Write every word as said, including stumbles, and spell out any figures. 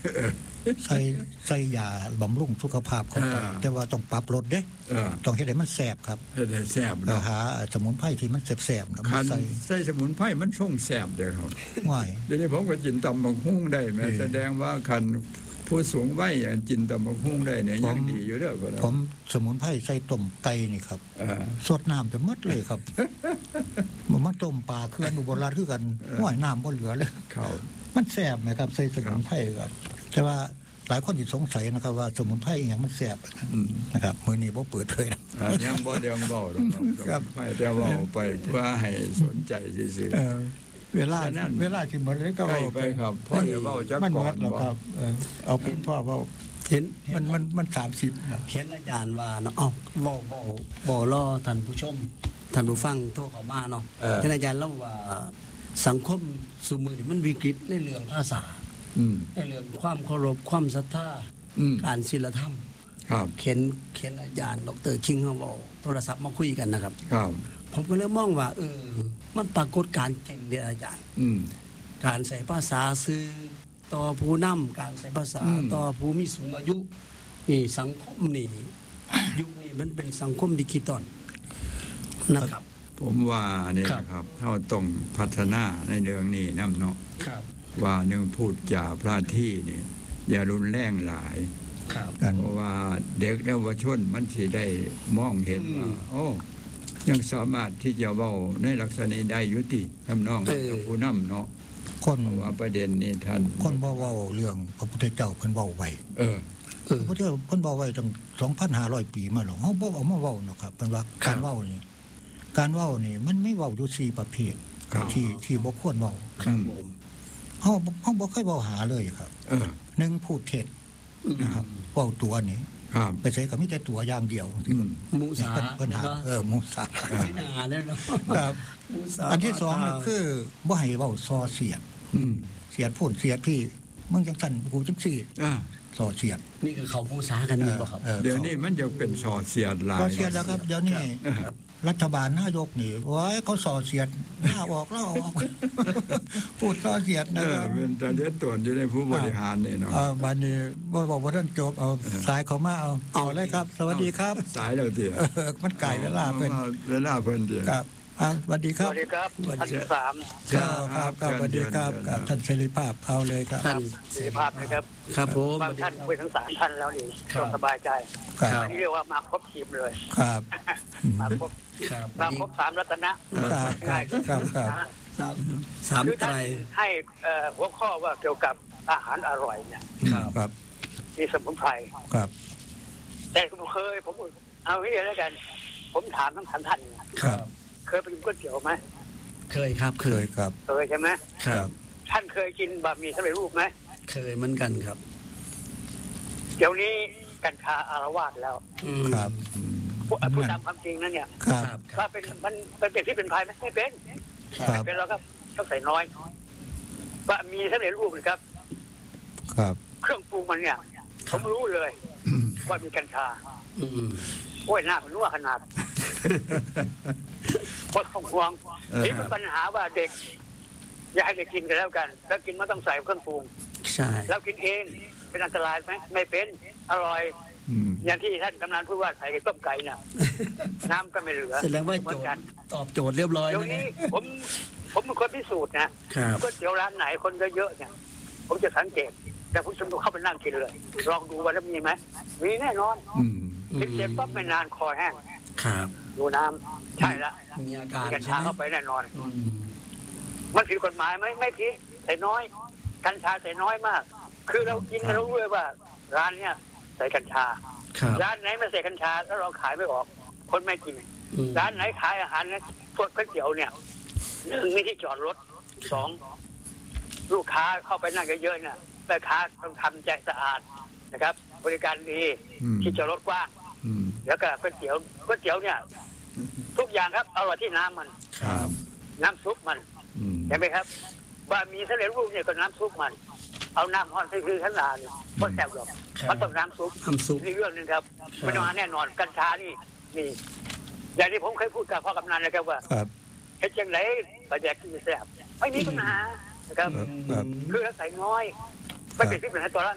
ใส่ใส่ยาบำรุงสุขภาพเข้าไปแต่ว่าต้องปรับลดเด้ต้องเฮ็ดให้มันแซ่บครับเฮ็ดให้แซ่บเนาะหาสมุนไพรที่มันแซ่บๆครับใส่ใส่สมุนไพรมันช่งแซ่บเด้อครับว้ายเดี๋ยวนี้ผมก็กินตำบักหุ่งได้แม้แสดงว่าคันผู้สูงวัยกินตำบักหุ่งได้เนี่ยยังดีอยู่เด้อครับผมสมุนไพรใส่ต้มไก่นี่ครับสดน้ำจะหมดเลยครับมันมาต้มปลาเขื่อนอุบลราชคือกันห้วยน้ำบ่เหลือเลยครับมันแซ่บไหมครับใส่สมุนไพรครับแต่ว่าหลายคนสงสัยนะครับว่าสมุนไพรอย่างมันแซ่บนะครับมื้อนี้บ่เปิดเผยนะยังบ่ได้เว้าดอกครับไม่ได้เว้าไปเพื่อให้สนใจซื่อๆเวลาเวลาที่มันเลยก็เว้าไปครับพ่อจะเว้าจักก่อนครับเอาเป็นพ่อเว้าเห็นมันมันมันสามสิบเห็นอาจารย์ว่าเนาะเอ้าเว้าเว้าบ่รอท่านผู้ชมท่านผู้ฟังโทรเข้ามาเนาะเห็นอาจารย์เล่าว่าสังคมซุมื้อนี้มันวิกฤตในเรื่องภาษาในเรื่องความเคารพความศรัทธาการศีลธรรมเขียนเขียนอาจารย์ดรคิงเขาบอกโทรศัพท์มาคุยกันนะครับผมก็เลยมองว่าเออมันปรากฏการเก่งเดียอาจารย์การใส่ภาษาซื้อต่อผู้นำการใส่ภาษาต่อผู้มีสูงอายุนี่สังคมนี่ยุคนี้มันเป็นสังคมดิจิตอลนะครับผมว่าเนี่ยครับเราต้องพัฒนาในเรื่องนี้นำเนาะว่าหนึ่งพูดจาพระที่นี่อย่ารุนแรงหลายเพราะว่าเด็กเยาวชนมันสิได้มองเห็นว่าโอ้ยังสามารถที่จะเว้าในลักษณะได้อยู่ติทำนองผู้นำเนาะคนว่าประเด็นนี้ท่านคนบ่เว้าเรื่องพระพุทธเจ้าเพิ่นเว้าไว้เออพระพุทธเจ้าเพิ่นเว้าไว้ตั้ง สองพันห้าร้อย ปีมาแล้วเฮาบ่เอามาเว้าเนาะครับเพิ่นว่าการเว้านี่การเว้านี่มันไม่เว้าอยู่สี่ประเภทที่ที่บ่ควรเว้าครับผมเฮาเฮาบ่เคยเว้าหาเลยครับเออหนึ่งพูดเท็จนะครับเว้าตัวนี่ครับไปใช้ก็มีแต่ตัวอย่างเดียวมุสาปัญหาเออมุสาไม่น่าแล้วเนาะครับอันที่สองก็คือบ่ให้เว้าส่อเสียดอืมเสียดพูดเสียดพี่มึงจังซั่นกูจังซี่อ่าส่อเสียดนี่คือเขามุสากันนี่บ่ครับเดี๋ยวนี้มันจะเป็นส่อเสียดหลายส่อเสียดแล้วครับเดี๋ยวนี้รัฐบาลนายกนี่โอ้ยเขาส่อเสียดลาออกลาออกพูดส่อเสียดนะเออเป็นตาเลียดตนอยู่ในผู้บริหารนี่เนาะเออบัดนี้บ่บอกว่าท่านจบเอาสายเข้ามาเอาเอาเลยครับสวัสดีครับสายแล้วติมันไกลเวลาเพิ่นเวลาเพิ่นติครับอ่าสวัสดีครับสวัสดีครับท่านสามครับครับสวัสดีครับกับท่านเสรีภาพเอาเลยครับท่านเสรีภาพนะครับครับผมบางท่านคุยทั้งสามท่านแล้วนี่ก็สบายใจอันนี้เรียกว่ามาครบทีมเลยครับมาครบมาครบสามรัตนะครับครับครับสามไตรให้หัวข้อว่าเกี่ยวกับอาหารอร่อยเนี่ยครับมีสมุนไพรครับแต่ผมเคยผมเอาไว้เลยแล้วกันผมถามทั้งสามท่านครับเคยไปกินก๋วยเตี๋ยวไหมเคยครับเคยครับเคยใช่ไหมครับท่านเคยกินบะหมี่สำเร็จรูปไหมเคยเหมือนกันครับเดี๋ยวนี้กัญชาอารวาสแล้วครับพูดตามความจริงนั่นเนี่ยว่าเป็นมันเป็นที่เป็นภัยไหมไม่เป็นเป็นแล้วครับต้องใส่น้อยบะหมี่สำเร็จรูปนะครับครับเครื่องปรุงมันเนี่ยผมรู้เลยว่ามีกัญชาโอ้ยหน้ามันรั่วขนาดพอต้องห่วงนี่เป็นปัญหาว่าเด็กอยากให้เด็กกินกันแล้วกันแล้วกินมันต้องใส่เครื่องปรุงใช่แล้วกินเองเป็นอันตรายไหมไม่เป็นอร่อยอย่างที่ท่านกำนันพูดว่าใส่ต้มไก่น่ะน้ำก็ไม่เหลือแสดงว่าโจทย์ตอบโจทย์เรียบร้อยเดี๋ยวนี้ผมผมเป็นคนพิสูจน์นะก็เดี๋ยวร้านไหนคนเยอะๆเนี่ยผมจะสังเกตแต่ผู้ชมเข้าไปนั่งกินเลยลองดูว่าแล้วมีไหมมีแน่นอนกินเสร็จปั๊บไม่นานคอแห้งดูน้ำใช่ละมีอาการกัญชาเข้าไปแน่นอนมันผิดกฎหมายไหมไม่ผิดใส่น้อยกัญชาใส่น้อยมากคือเรากินเรารู้เลยว่าร้านเนี้ยใส่กัญชาร้านไหนไม่ใส่กัญชาแล้วเราขายไม่ออกคนไม่กินร้านไหนขายอาหารเนี่ยพวกก๋วยเตี๋ยวเนี่ยหนึ่งมีที่จอดรถสองลูกค้าเข้าไปนั่งเยอะๆเนี่ยแม่ค้าต้องทำใจสะอาดนะครับบริการดีที่จอดรถกว้างแล้วก็ก๋วยเตี๋ยวก๋วยเตี๋ยวเนี่ยทุกอย่างครับเอาไว้ที่น้ำมันน้ำซุปมันเห็นไหมครับบะหมี่สำเร็จรูปเนี่ยก็น้ำซุปมันเอาน้ำห่อนใส่คือขนาดเนี่ยก็แซ่บหรอกมันต้องน้ำซุปนี่เรื่องนึงครับมันมาแน่นอนกัญชานี่นี่อย่างที่ผมเคยพูดกับพ่อกำนันนะครับว่าเฮ็ดจังได๋บ่อยากกินแซ่บไม่มีปัญหานะครับคือใส่น้อยไม่เป็นที่เป็นตัว